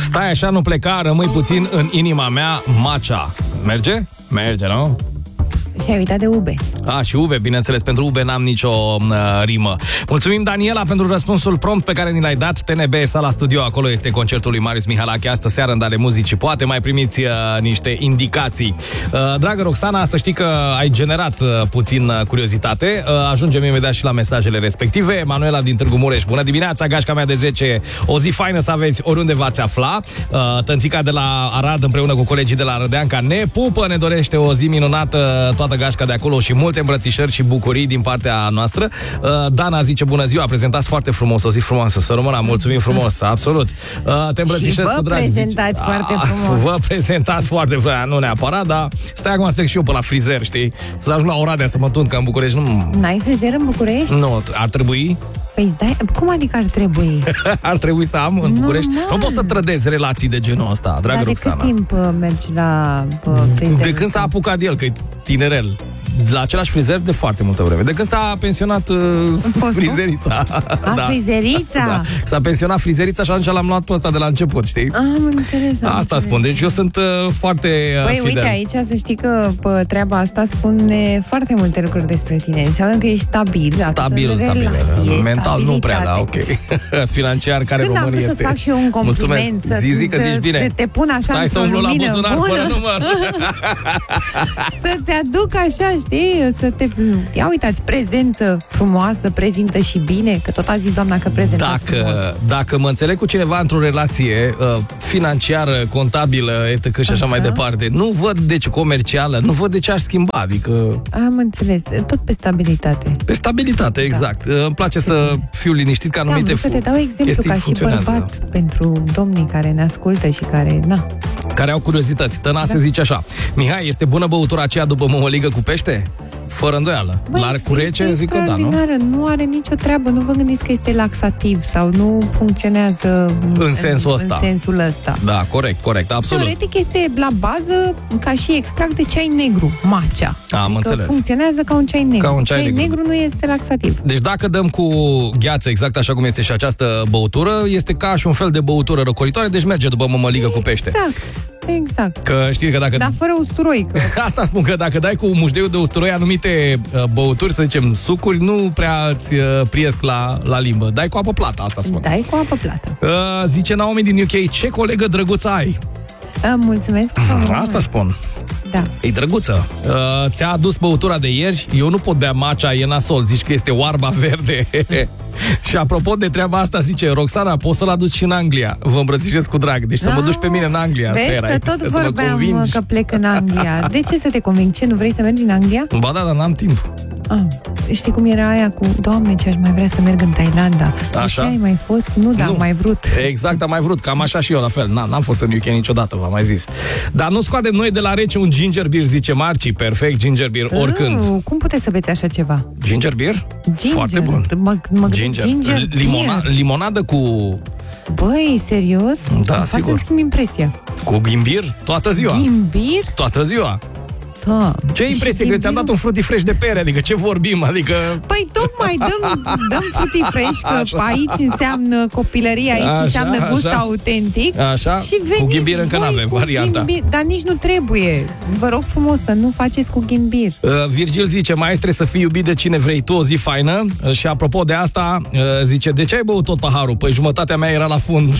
Stai așa, nu pleca, rămâi puțin în inima mea, Macea. Merge? Merge, nu? Și ai uitat de Ube. Și Ube, bineînțeles, pentru Ube n-am nicio rimă. Mulțumim, Daniela, pentru răspunsul prompt pe care ni l-ai dat. TNB, sala studio, acolo este concertul lui Marius Mihalache astă seară în Dale Muzici. Poate mai primiți niște indicații. Dragă Roxana, să știi că ai generat puțin curiozitate. Ajungem imediat și la mesajele respective. Manuela din Târgu Mureș, bună dimineața, gașca mea de 10. O zi faină să aveți oriunde v-ați afla. Tănțica de la Arad împreună cu colegii de la Rădeanca ne pupă, ne dorește o zi minunată, toată gașca de acolo și multe îmbrățișări și bucurii din partea noastră. Dana zice, bună ziua, prezentați foarte frumos, o zi frumoasă, să rămână, mulțumim frumos, absolut. Te îmbrățișez cu drag. Prezentați foarte frumos. Vă prezentați foarte frumos, nu neapărat, dar stai acum să trec și eu pe la frizer, știi? Să ajung la Oradea să mă tund, că în București nu... N-ai frizer în București? Nu, ar trebui. Păi stai, cum adică ar trebui? Ar trebui să am în București. Nu pot să trădez relații de genul ăsta, dragă Roxana. De cât timp mergi la frizer? De când s-a apucat el, că e tinerel. La același frizer de foarte multă vreme. De când s-a pensionat frizerița. Frizerița? Da. S-a pensionat frizerița și atunci l-am luat pe ăsta de la început, știi? Am înțeles. Asta spun. Deci eu sunt foarte fidel. Uite, aici să știi că pe treaba asta spune foarte multe lucruri despre tine. Înseamnă că ești stabil. Stabil. Mental nu prea, da, ok. Financiar, care când român este. Să-ți fac și eu un compliment. Mulțumesc. Zic că zici bine. Te pun așa. Stai să umblu la buzunar fără număr. Să-ți aduc așa, știi? Să te... Ia uitați, prezență frumoasă, prezintă și bine, că tot a zis doamna că prezentați frumos. Dacă mă înțeleg cu cineva într-o relație financiară, contabilă, etc. și așa mai departe, nu văd de ce comercială, nu văd de ce aș schimba, adică... Am înțeles, tot pe stabilitate. Pe stabilitate, exact. Îmi place să fiu liniștit ca anumite să te dau exemplu ca și bărbat pentru domnii care ne ascultă și care, care au curiozități. Tănase zice așa: Mihai, este bună băutura aceea după mămăligă cu pește? Fără îndoială. La cu rece zic că da, nu? Nu are nicio treabă. Nu vă gândiți că este laxativ sau nu funcționează în sensul ăsta. În sensul ăsta. Da, corect, absolut. Teoretic este la bază ca și extract de ceai negru, matcha. Am înțeles. Funcționează ca un ceai negru. Ca un ceai negru nu este laxativ. Deci dacă dăm cu gheață, exact așa cum este și această băutură, este ca și un fel de băutură răcoritoare, deci merge după mămăligă cu pește. Exact. Că știi că dacă... Dar fără usturoi. Asta spun, că dacă dai cu mușteiul de usturoi anumite băuturi, să zicem, sucuri, nu prea îți priesc la limbă. Dai cu apă plată, asta spun. Dai cu apă plată. Zice Naomi din UK, ce colegă drăguță ai? Mulțumesc. Asta spun. Da. E drăguță. Ți-a adus băutura de ieri? Eu nu pot bea matcha, e nasol. Zici că este oarba verde. Și apropo de treaba asta, zice Roxana, poți să-l aduci și în Anglia. Vă îmbrățișez cu drag. Deci să mă duci pe mine în Anglia. Vezi asta că tot vorbeam că plec în Anglia. De ce să te conving? Ce, nu vrei să mergi în Anglia? Ba da, dar n-am timp. Știi cum era aia cu Doamne, ce aș mai vrea să merg în Thailanda. Așa? De ce ai mai fost? Nu, dar am mai vrut. Exact, am mai vrut, cam așa și eu la fel. N-am fost în UK niciodată, v-am mai zis. Dar nu scoatem noi de la rece un ginger beer, zice Marci. Perfect, ginger beer, oricând. Cum puteți să beți așa ceva? Ginger beer? Foarte bun. Ginger limonadă cu... Băi, serios? Da, sigur. Să-mi impresia. Cu ghimbir? Toată ziua. Ghimbir? Toată ziua. Da. Ce impresie că ți-am dat un fruity fresh de pere, adică ce vorbim, adică... Păi tocmai dăm fruity fresh, că așa. Aici înseamnă copilărie, aici înseamnă gust autentic. Așa, și cu ghimbir încă n-avem varianta. Dar nici nu trebuie. Vă rog frumos să nu faceți cu ghimbir. Virgil zice, maestre, să fii iubit de cine vrei tu, o zi faină. Și apropo de asta, zice, de ce ai băut tot paharul? Păi jumătatea mea era la fund.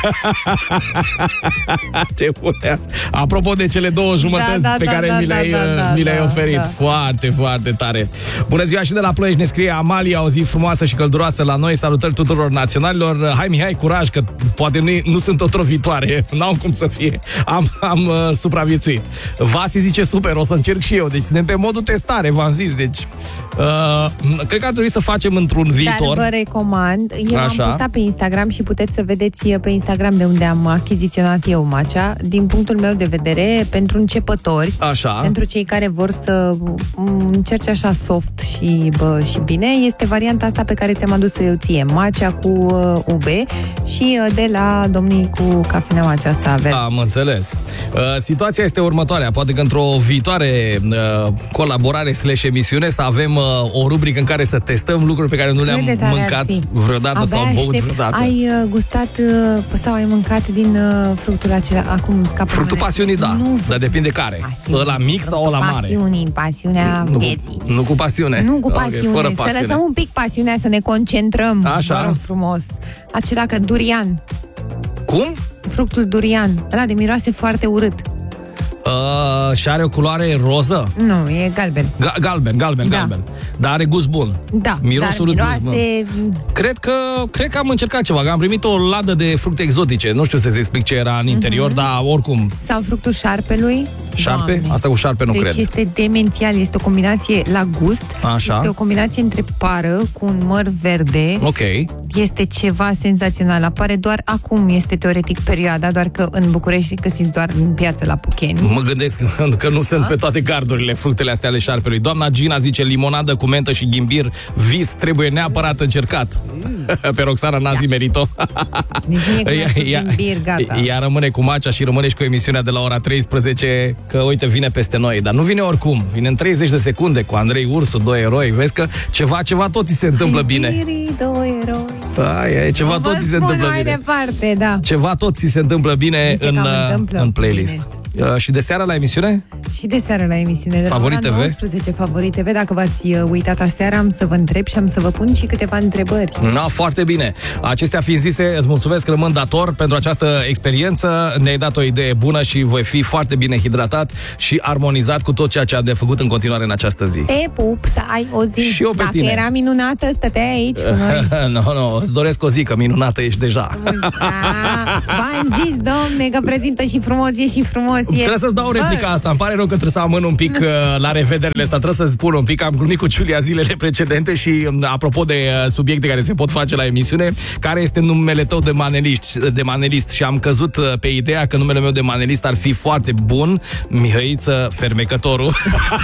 Ce bune. Apropo de cele două jumătăți pe care mi le-ai oferit. Da. Foarte, foarte tare. Bună ziua și de la Ploiești, ne scrie Amalia, o zi frumoasă și călduroasă la noi. Salutări tuturor naționalilor. Hai, Mihai, curaj, că poate nu sunt otrăvitoare. N-au cum să fie. Am supraviețuit. Vasi zice, super, o să încerc și eu. Deci suntem pe modul testare, v-am zis. Deci cred că ar trebui să facem într-un viitor. Dar vă recomand. Eu am postat pe Instagram și puteți să vedeți pe Instagram de unde am achiziționat eu matcha. Din punctul meu de vedere, pentru începători, pentru pentru cei care vor să încerce așa soft și bine, este varianta asta pe care ți-am adus-o eu ție, matcha cu ube și de la domnii cu cafeneaua aceasta verde. Am înțeles. Situația este următoarea. Poate că într-o viitoare colaborare / emisiune să avem o rubrică în care să testăm lucruri pe care nu le-am mâncat vreodată sau băut vreodată. Ai gustat sau ai mâncat din fructul acela? Acum scapă. Fructul pasiunii, da. Dar depinde care. Ăla mic sau ăla mare? Pasiunea vieții. Nu cu pasiune. Nu cu pasiune. Fără pasiune. pasiune. Să lăsăm un pic pasiunea, să ne concentrăm. Așa. Vă rog frumos. Acela că durian. Cum? Fructul durian. Ăla de miroase foarte urât. Și are o culoare roză? Nu, e galben. Galben. Dar are gust bun. Da, Mirosul miroase... gust bun. Cred că am încercat ceva, că am primit o ladă de fructe exotice. Nu știu să-ți explic ce era în interior, dar oricum. Sau fructul șarpelui. Șarpe? Doamne. Asta cu șarpe nu deci cred. este demențial, este o combinație la gust. Așa. Este o combinație între pară cu un măr verde. Ok. Este ceva senzațional. Apare doar acum, este teoretic perioada, doar că în București găsiți doar în piață la Pucheni. Mă gândesc că nu sunt pe toate gardurile fructele astea ale șarpelui. Doamna Gina zice limonadă cu mentă și ghimbir. Vis, trebuie neapărat încercat. Pe Roxana n-a zimerit-o. Ea rămâne cu Macea și rămâne și cu emisiunea de la ora 13, că uite, vine peste noi. Dar nu vine oricum, vine în 30 de secunde cu Andrei Ursu, 2 eroi. Vezi că ceva tot ți se întâmplă bine. 2 eroi. Ceva tot ți se întâmplă bine. Departe, da. Ceva tot ți se întâmplă bine în playlist. Bine. Și de seara la emisiune? Și de seara la emisiune. De Favorit TV? 19, Favorit TV. Dacă v-ați uitat aseară, am să vă întreb și am să vă pun și câteva întrebări. Foarte bine. Acestea fiind zise, îți mulțumesc, rămân dator pentru această experiență. Ne-ai dat o idee bună și voi fi foarte bine hidratat și armonizat cu tot ceea ce am de făcut în continuare în această zi. Te pup, să ai o zi. Și eu pe Dacă tine. era minunată, stăteai aici cu noi. Nu, îți doresc o zi, că minunată ești deja. V-am zis, domne, că prezintă și frumos, e și frumos. Trebuie să-ți dau replica asta. Îmi pare rău că trebuie să amân un pic la revederile astea. Trebuie să-ți spun un pic. Am glumit cu Giulia zilele precedente și apropo de subiecte care se pot face la emisiune, care este numele tău de manelist și am căzut pe ideea că numele meu de manelist ar fi foarte bun, Mihăiță Fermecătorul.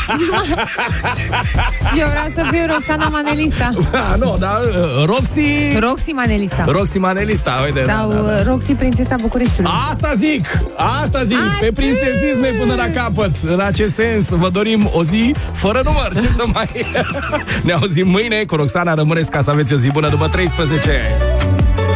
Eu vreau să fiu Roxana Manelista. Nu, dar Roxy Manelista. Roxy Manelista, uite. Sau Roxy Prințesa Bucureștiului. Asta zic. Pe prințesisme până la capăt. În acest sens, vă dorim o zi fără număr. Ce să mai... Ne auzim mâine cu Roxana. Rămâneți ca să aveți o zi bună după 13.